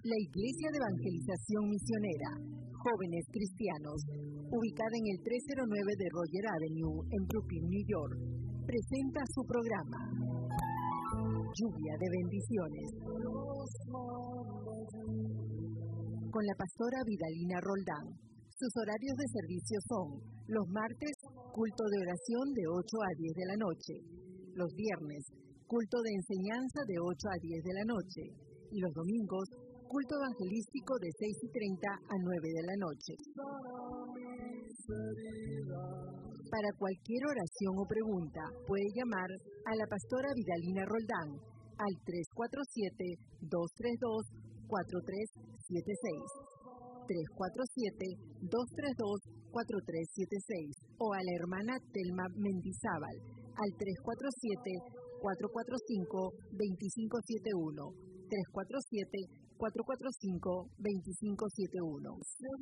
La Iglesia de Evangelización Misionera, Jóvenes Cristianos, ubicada en el 309 de Roger Avenue, en Brooklyn, New York, presenta su programa Lluvia de Bendiciones, con la pastora Vidalina Roldán. Sus horarios de servicio son los martes, culto de oración de 8 a 10 de la noche, los viernes, culto de enseñanza de 8 a 10 de la noche, y los domingos, culto evangelístico de 6:30 a 9 de la noche. Para cualquier oración o pregunta, puede llamar a la pastora Vidalina Roldán al 347-232-4376, 347-232-4376, o a la hermana Telma Mendizábal al 347-445-2571, 347-445-2571.